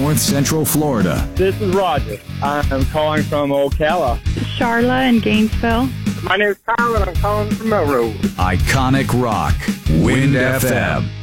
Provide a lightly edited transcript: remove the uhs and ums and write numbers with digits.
North Central Florida. This is Roger. I'm calling from Ocala. Charla in Gainesville. My name is Kyle, and I'm calling from Melrose. Iconic rock. Wind FM.